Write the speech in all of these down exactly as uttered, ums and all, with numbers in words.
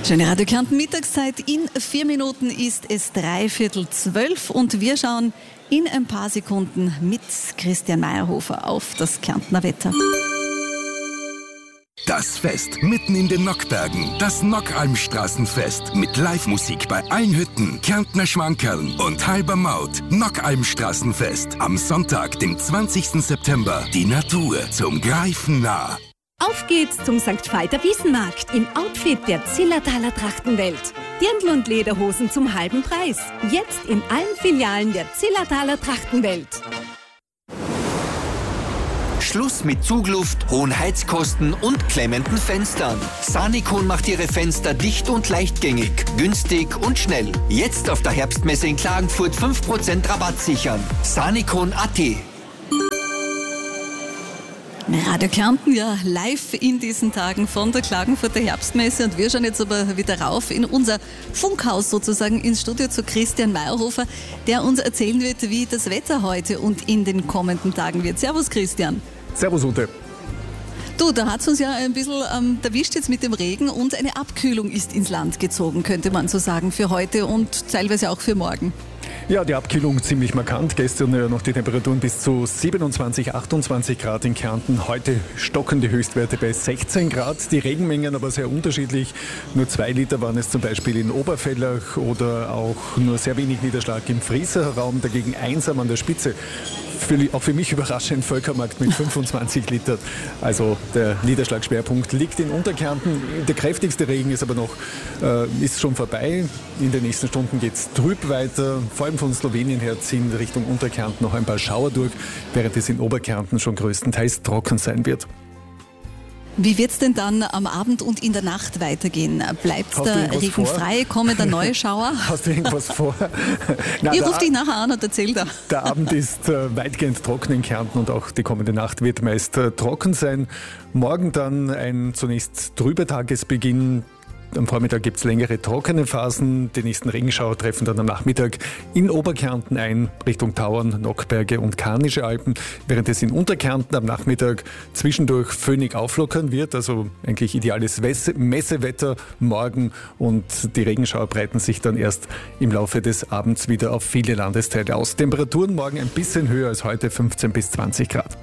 Schöne Radio Kärnten Mittagszeit. In vier Minuten ist es dreiviertel zwölf und wir schauen in ein paar Sekunden mit Christian Meyerhofer auf das Kärntner Wetter. Das Fest mitten in den Nockbergen, das Nockalmstraßenfest mit Live-Musik bei allen Hütten, Kärntner Schmankerln und halber Maut. Nockalmstraßenfest am Sonntag, dem zwanzigsten September. Die Natur zum Greifen nah. Auf geht's zum Sankt Veit Wiesenmarkt im Outfit der Zillertaler Trachtenwelt. Dirndl und Lederhosen zum halben Preis. Jetzt in allen Filialen der Zillertaler Trachtenwelt. Schluss mit Zugluft, hohen Heizkosten und klemmenden Fenstern. Sanicon macht ihre Fenster dicht und leichtgängig, günstig und schnell. Jetzt auf der Herbstmesse in Klagenfurt fünf Prozent Rabatt sichern. Sanicon punkt a t. Radio Kärnten, ja, live in diesen Tagen von der Klagenfurter Herbstmesse, und wir schauen jetzt aber wieder rauf in unser Funkhaus sozusagen ins Studio zu Christian Meyerhofer, der uns erzählen wird, wie das Wetter heute und in den kommenden Tagen wird. Servus Christian. Servus Ute. Du, da hat es uns ja ein bisschen ähm, erwischt jetzt mit dem Regen und eine Abkühlung ist ins Land gezogen, könnte man so sagen, für heute und teilweise auch für morgen. Ja, die Abkühlung ziemlich markant. Gestern ja noch die Temperaturen bis zu siebenundzwanzig, achtundzwanzig Grad in Kärnten. Heute stocken die Höchstwerte bei sechzehn Grad. Die Regenmengen aber sehr unterschiedlich. Nur zwei Liter waren es zum Beispiel in Oberfellach oder auch nur sehr wenig Niederschlag im Frieser Raum. Dagegen einsam an der Spitze. Für, auch für mich überraschend Völkermarkt mit fünfundzwanzig Liter. Also der Niederschlagschwerpunkt liegt in Unterkärnten. Der kräftigste Regen ist aber noch äh, ist schon vorbei. In den nächsten Stunden geht es trüb weiter. Vor allem von Slowenien her ziehen Richtung Unterkärnten noch ein paar Schauer durch, während es in Oberkärnten schon größtenteils trocken sein wird. Wie wird es denn dann am Abend und in der Nacht weitergehen? Bleibt der Regen frei? Kommen da neue Schauer? Hast du irgendwas vor? Nein, ich rufe dich nachher an und erzähl da. Der Abend ist äh, weitgehend trocken in Kärnten und auch die kommende Nacht wird meist äh, trocken sein. Morgen dann ein zunächst trüber Tagesbeginn. Am Vormittag gibt es längere trockene Phasen. Die nächsten Regenschauer treffen dann am Nachmittag in Oberkärnten ein, Richtung Tauern, Nockberge und Karnische Alpen, während es in Unterkärnten am Nachmittag zwischendurch föhnig auflockern wird. Also eigentlich ideales Messewetter morgen, und die Regenschauer breiten sich dann erst im Laufe des Abends wieder auf viele Landesteile aus. Temperaturen morgen ein bisschen höher als heute, fünfzehn bis zwanzig Grad.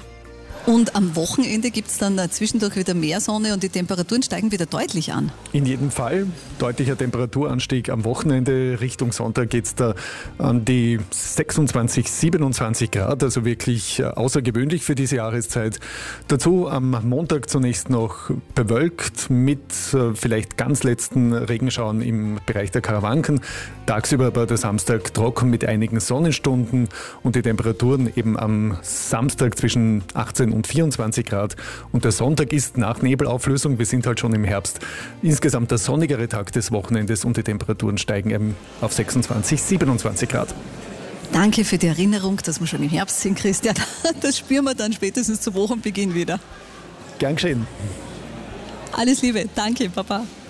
Und am Wochenende gibt es dann zwischendurch wieder mehr Sonne und die Temperaturen steigen wieder deutlich an. In jedem Fall deutlicher Temperaturanstieg am Wochenende. Richtung Sonntag geht es da an die sechsundzwanzig, siebenundzwanzig Grad, also wirklich außergewöhnlich für diese Jahreszeit. Dazu am Montag zunächst noch bewölkt mit vielleicht ganz letzten Regenschauern im Bereich der Karawanken. Tagsüber aber der Samstag trocken mit einigen Sonnenstunden und die Temperaturen eben am Samstag zwischen achtzehn und vierundzwanzig Grad. Und der Sonntag ist nach Nebelauflösung, wir sind halt schon im Herbst, insgesamt der sonnigere Tag des Wochenendes und die Temperaturen steigen eben auf sechsundzwanzig, siebenundzwanzig Grad. Danke für die Erinnerung, dass wir schon im Herbst sind, Christian. Das spüren wir dann spätestens zu Wochenbeginn wieder. Gern geschehen. Alles Liebe, danke, Papa.